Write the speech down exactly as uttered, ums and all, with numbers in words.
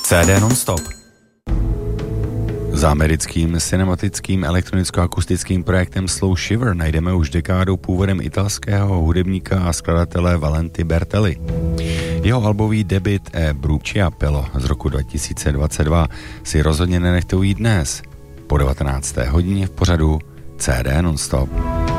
C D non-stop. Za americkým cinematickým elektronicko-akustickým projektem Slow Shiver najdeme už dekádu původem italského hudebníka a skladatele Valenty Bertelli. Jeho albový debut E Bruciapello z roku dva tisíce dvacet dva si rozhodně nenechte ujít dnes po devatenácté hodině v pořadu C D non-stop.